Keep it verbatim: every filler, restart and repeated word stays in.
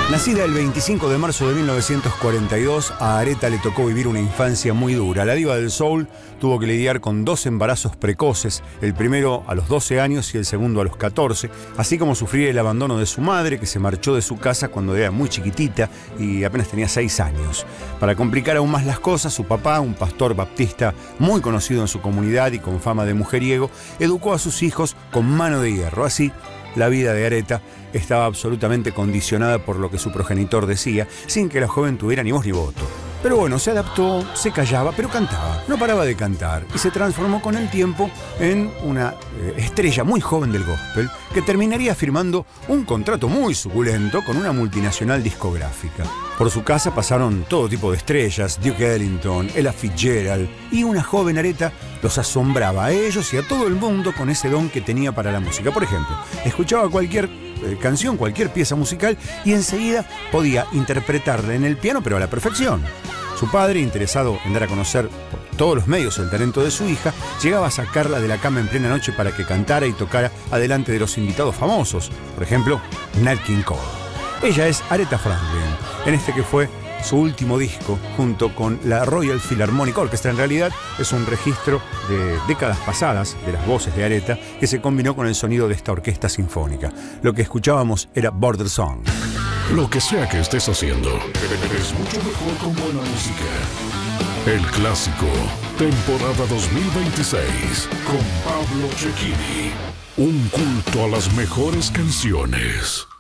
Nacida el veinticinco de marzo de mil novecientos cuarenta y dos, a Aretha le tocó vivir una infancia muy dura. La diva del soul tuvo que lidiar con dos embarazos precoces, el primero a los doce años y el segundo a los catorce, así como sufrir el abandono de su madre, que se marchó de su casa cuando era muy chiquitita y apenas tenía seis años. Para complicar aún más las cosas, su papá, un pastor baptista muy conocido en su comunidad y con fama de mujeriego, educó a sus hijos con mano de hierro. Así, la vida de Aretha estaba absolutamente condicionada por lo que su progenitor decía, sin que la joven tuviera ni voz ni voto. Pero bueno, se adaptó, se callaba, pero cantaba. No paraba de cantar y se transformó con el tiempo en una eh, estrella muy joven del gospel que terminaría firmando un contrato muy suculento con una multinacional discográfica. Por su casa pasaron todo tipo de estrellas, Duke Ellington, Ella Fitzgerald, y una joven Aretha los asombraba a ellos y a todo el mundo con ese don que tenía para la música. Por ejemplo, escuchaba cualquier eh, canción, cualquier pieza musical y enseguida podía interpretarla en el piano, pero a la perfección. Su padre, interesado en dar a conocer por todos los medios el talento de su hija, llegaba a sacarla de la cama en plena noche para que cantara y tocara adelante de los invitados famosos, por ejemplo, Nat King Cole. Ella es Aretha Franklin, en este que fue su último disco, junto con la Royal Philharmonic Orchestra. En realidad es un registro de décadas pasadas de las voces de Aretha que se combinó con el sonido de esta orquesta sinfónica. Lo que escuchábamos era Border Song. Lo que sea que estés haciendo, es mucho mejor con buena música. El Clásico, temporada dos mil veintiséis, con Pablo Cecchini. Un culto a las mejores canciones.